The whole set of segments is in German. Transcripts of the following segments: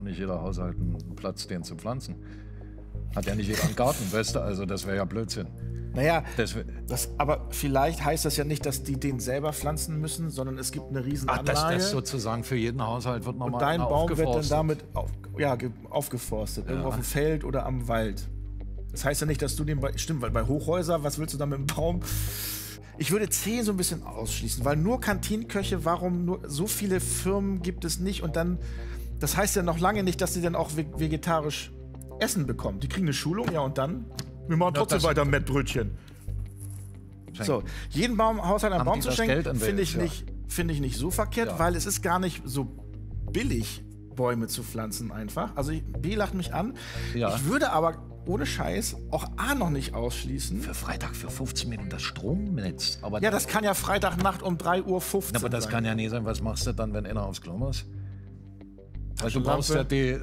Nicht jeder Haushalt einen Platz, den zu pflanzen. Hat ja nicht jeder einen Garten, weißt du? Also das wäre ja Blödsinn. Naja, aber vielleicht heißt das ja nicht, dass die den selber pflanzen müssen, sondern es gibt eine riesen Anlage. Das sozusagen für jeden Haushalt wird nochmal dein Baum wird dann damit aufgeforstet, Ja. irgendwo auf dem Feld oder am Wald. Das heißt ja nicht, dass du den... Stimmt, weil bei Hochhäusern, was willst du da mit dem Baum? Ich würde C so ein bisschen ausschließen, weil nur Kantinenköche, warum nur so viele Firmen gibt es nicht? Und dann, das heißt ja noch lange nicht, dass sie dann auch vegetarisch Essen bekommen. Die kriegen eine Schulung, ja, und dann... Wir machen trotzdem weiter Mettbrötchen. So, jeden Haushalt einen Baum zu schenken, finde ich nicht so verkehrt, weil es ist gar nicht so billig, Bäume zu pflanzen einfach. Also B lacht mich an. Ja. Ich würde aber ohne Scheiß auch A noch nicht ausschließen. Für Freitag für 15 Minuten das Stromnetz. Aber ja, das kann ja Freitagnacht um 3:15 Uhr aber das sein. Kann ja nicht sein. Was machst du dann, wenn einer aufs Klo muss? Weil du brauchst ja die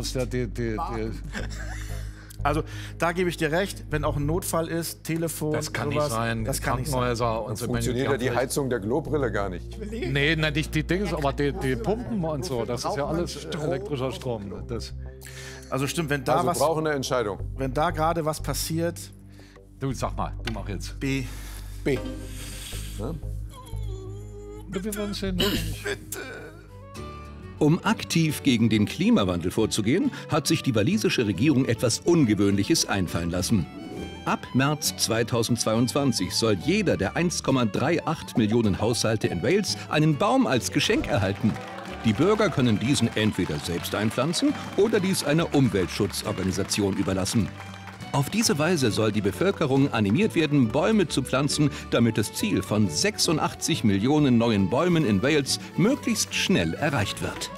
Also, da gebe ich dir recht, wenn auch ein Notfall ist, Telefon, das kann sowas, nicht sein. Das kann nicht sein. Und so funktioniert ja die Heizung der Klobrille gar nicht. Nee, nicht die Dinge, aber die Pumpen und so, das ist ja alles elektrischer Strom. Also stimmt, wenn da was... brauchen eine Entscheidung. Wenn da gerade was passiert... Du, sag mal, du mach jetzt. B. Ja? Wir werden sehen. Bitte. Um aktiv gegen den Klimawandel vorzugehen, hat sich die walisische Regierung etwas Ungewöhnliches einfallen lassen. Ab März 2022 soll jeder der 1,38 Millionen Haushalte in Wales einen Baum als Geschenk erhalten. Die Bürger können diesen entweder selbst einpflanzen oder dies einer Umweltschutzorganisation überlassen. Auf diese Weise soll die Bevölkerung animiert werden, Bäume zu pflanzen, damit das Ziel von 86 Millionen neuen Bäumen in Wales möglichst schnell erreicht wird.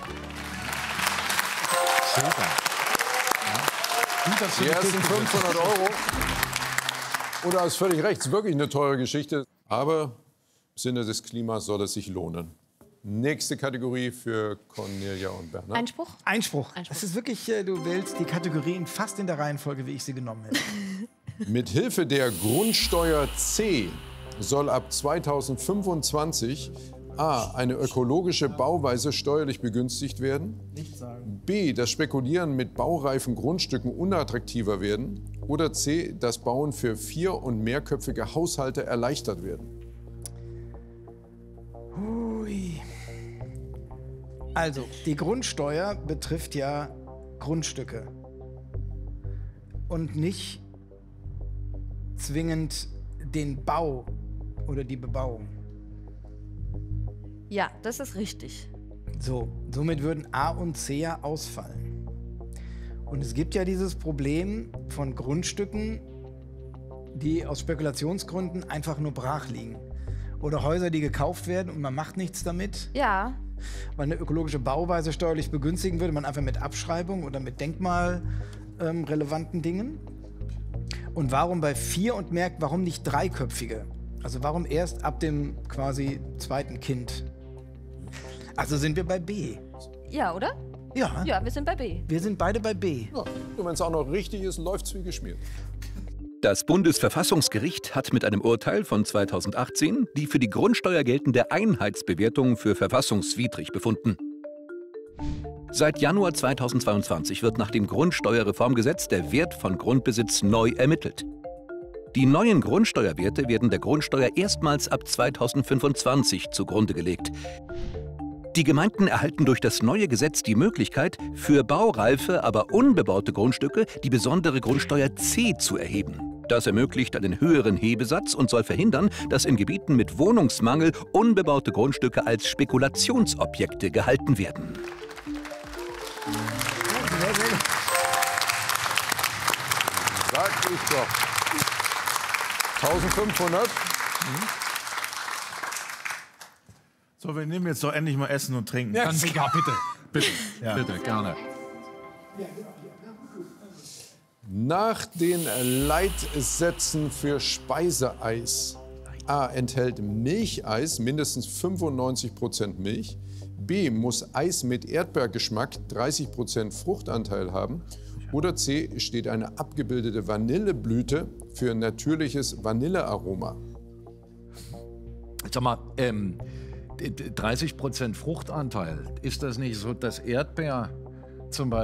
Super. Ja. Die ersten 500 Euro. Und da ist völlig rechts, wirklich eine teure Geschichte. Aber im Sinne des Klimas soll es sich lohnen. Nächste Kategorie für Cornelia und Bernhard. Einspruch. Das ist wirklich, du wählst die Kategorien fast in der Reihenfolge, wie ich sie genommen hätte. Mit Hilfe der Grundsteuer C soll ab 2025 A. eine ökologische Bauweise steuerlich begünstigt werden, B. das Spekulieren mit baureifen Grundstücken unattraktiver werden oder C. das Bauen für 4- und mehrköpfige Haushalte erleichtert werden. Hui. Also, die Grundsteuer betrifft ja Grundstücke und nicht zwingend den Bau oder die Bebauung. Ja, das ist richtig. So, somit würden A und C ja ausfallen. Und es gibt ja dieses Problem von Grundstücken, die aus Spekulationsgründen einfach nur brach liegen. Oder Häuser, die gekauft werden und man macht nichts damit. Ja. Weil eine ökologische Bauweise steuerlich begünstigen würde, man einfach mit Abschreibung oder mit denkmalrelevanten Dingen. Und warum bei 4 und mehr, warum nicht dreiköpfige? Also warum erst ab dem quasi zweiten Kind? Also sind wir bei B. Ja, oder? Ja. Ja, wir sind bei B. Wir sind beide bei B. Ja. Und wenn es auch noch richtig ist, läuft's wie geschmiert. Das Bundesverfassungsgericht hat mit einem Urteil von 2018 die für die Grundsteuer geltende Einheitsbewertung für verfassungswidrig befunden. Seit Januar 2022 wird nach dem Grundsteuerreformgesetz der Wert von Grundbesitz neu ermittelt. Die neuen Grundsteuerwerte werden der Grundsteuer erstmals ab 2025 zugrunde gelegt. Die Gemeinden erhalten durch das neue Gesetz die Möglichkeit, für baureife, aber unbebaute Grundstücke die besondere Grundsteuer C zu erheben. Das ermöglicht einen höheren Hebesatz und soll verhindern, dass in Gebieten mit Wohnungsmangel unbebaute Grundstücke als Spekulationsobjekte gehalten werden. Sag ich doch. 1500. So, wir nehmen jetzt doch endlich mal Essen und Trinken. Ja, bitte. Bitte, ja. Bitte, gerne. Nach den Leitsätzen für Speiseeis. A. Enthält Milcheis mindestens 95% Milch. B. Muss Eis mit Erdbeergeschmack 30% Fruchtanteil haben. Oder C. Steht eine abgebildete Vanilleblüte für natürliches Vanillearoma. Sag mal, 30% Fruchtanteil, ist das nicht so, dass Erdbeer zum Beispiel